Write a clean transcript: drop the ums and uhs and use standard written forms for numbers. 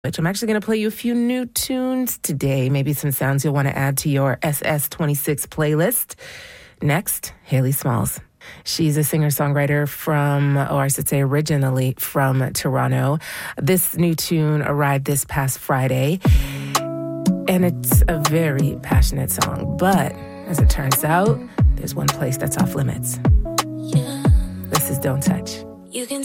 which I'm actually going to play you a few new tunes today, maybe some sounds you'll want to add to your SS26 playlist. Next, Haley Smalls. She's a singer-songwriter from, or I should say originally from Toronto. This new tune arrived this past Friday, and it's a very passionate song. But as it turns out, there's one place that's off limits. This is Don't Touch. You can